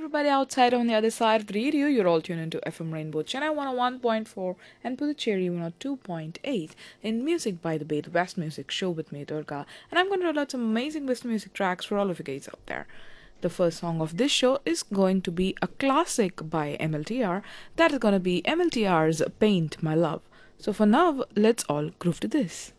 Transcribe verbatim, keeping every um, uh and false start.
everybody outside on the other side of the radio. You're all tuned into F M Rainbow Chennai one oh one point four and Puducherry one oh two point eight in Music by the Bay, the best music show with me, Durga. And I'm going to roll out some amazing best music tracks for all of you guys out there. The first song of this show is going to be a classic by M L T R. That is going to be M L T R's Paint My Love. So for now, let's all groove to this.